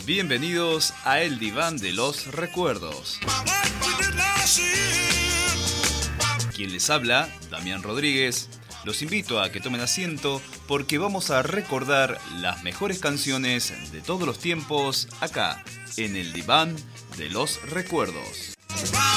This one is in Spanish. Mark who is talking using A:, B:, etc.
A: Bienvenidos a El Diván de los Recuerdos. Quien les habla, Damián Rodríguez. Los invito a que tomen asiento porque vamos a recordar las mejores canciones de todos los tiempos acá, en El Diván de los Recuerdos.